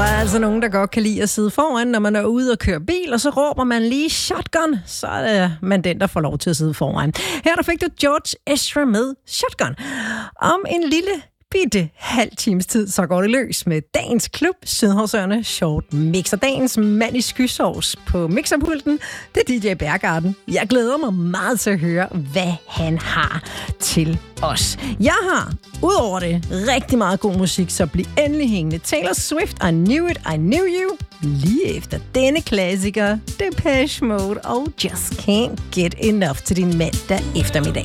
der er altså nogen, der godt kan lide at sidde foran, når man er ude og køre bil, og så råber man lige shotgun, så er det man den, der får lov til at sidde foran. Her der fik du George Ezra med Shotgun. Om en lille bitte halv times tid, så går det løs med dagens klub, Sydhavsørne Short Mix. Og dagens mand i skysovs på mixerpulten, det er DJ Bergarden. Jeg glæder mig meget til at høre, hvad han har til os. Jeg har, udover det, rigtig meget god musik, så bliv endelig hængende. Taylor Swift, I Knew It, I Knew You. Lige efter denne klassiker, Depeche Mode og Just Can't Get Enough til din mandag eftermiddag.